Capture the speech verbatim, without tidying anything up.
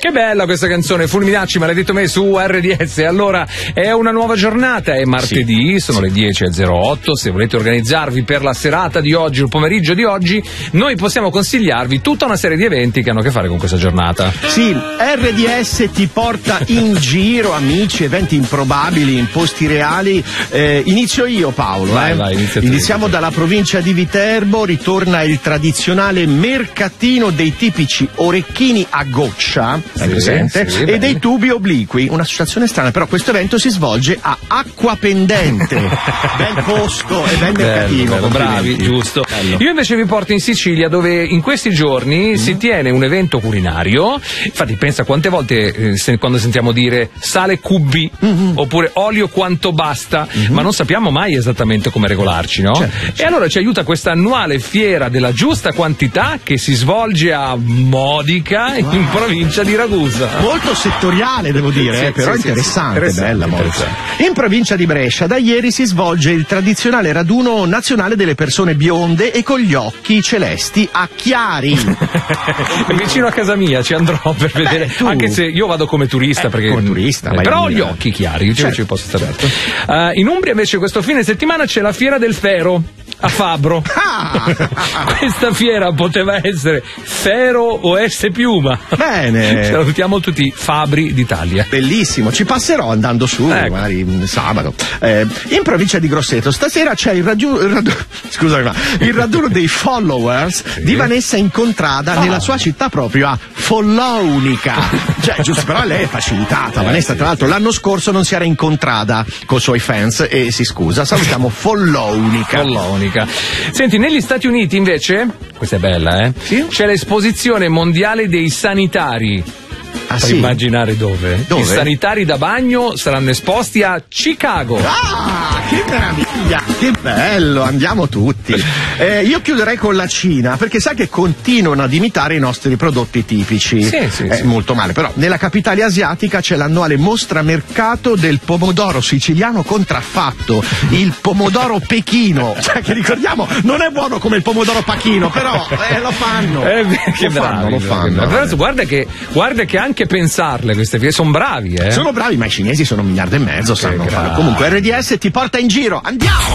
Che bella questa canzone, Fulminacci, maledetto me, su R D S. Allora, è una nuova giornata, è martedì, sì, sono sì. le dieci e zero otto. Se volete organizzarvi per la serata di oggi, il pomeriggio di oggi, noi possiamo consigliarvi tutta una serie di eventi che hanno a che fare con questa giornata. Sì, R D S ti porta in giro, amici, eventi improbabili in posti reali. Eh, inizio io, Paolo. Vai, eh. vai, inizia tu, Iniziamo inizia. dalla provincia di Viterbo, ritorna il tradizionale mercatino dei tipici orecchini a goccia. Hai presente? Sì, e belli. dei tubi obliqui, un'associazione strana, però questo evento si svolge a Acqua Pendente. Bel posto e bel mercatino. Bello, bravi, giusto. Bello. Io invece vi porto in Sicilia, dove in questi giorni mm. si tiene un evento culinario. Infatti pensa quante volte eh, se, quando sentiamo dire sale Q B mm-hmm. oppure olio quanto basta, mm-hmm. ma non sappiamo mai esattamente come regolarci, no? Certo, certo. E allora ci aiuta questa annuale fiera della giusta quantità che si svolge a Modica, wow. in provincia di Ragusa. Molto settoriale, devo dire, sì, eh, però sì, interessante, sì, bella molto. interessante. In provincia di Brescia da ieri si svolge il tradizionale raduno nazionale delle persone bionde e con gli occhi celesti a chiari. È vicino a casa mia, ci andrò per vedere. Beh, tu... anche se io vado come turista, eh, perché come turista, eh, però ho gli occhi chiari, io certo, ci posso stare. certo. Uh, in Umbria invece questo fine settimana c'è la fiera del Fero a Fabro. Ah! Questa fiera poteva essere Fero o S Piuma. Bene. Salutiamo tutti i Fabri d'Italia. Bellissimo, ci passerò andando su, ecco. magari sabato. Eh, in provincia di Grosseto stasera c'è il raduno, il raduno, scusami, ma il raduno dei followers sì. di Vanessa Incontrada ah. nella sua città proprio a Follonica. Cioè, giusto, però lei è facilitata. Eh, Vanessa, sì, tra l'altro, sì. l'anno scorso non si era incontrata con i suoi fans e si scusa. Salutiamo Follonica. Follonica. Senti, negli Stati Uniti invece, questa è bella, eh? Sì? C'è l'esposizione mondiale dei sanitari. Ah, Puoi sì? immaginare dove? Dove? I sanitari da bagno saranno esposti a Chicago. Ah, che meraviglia, che bello, andiamo tutti. Eh, io chiuderei con la Cina, perché sai che continuano ad imitare i nostri prodotti tipici. Sì, sì, eh, sì. Molto male, però nella capitale asiatica c'è l'annuale mostra mercato del pomodoro siciliano contraffatto, il pomodoro pechino, cioè che ricordiamo non è buono come il pomodoro pachino, però eh, lo fanno. Eh, che lo bravi, fanno, lo fanno. Però adesso guarda che, guarda che anche pensarle queste fiere sono bravi, eh? Sono bravi, ma i cinesi sono un miliardo e mezzo, sanno farlo. Comunque R D S ti porta in giro, andiamo!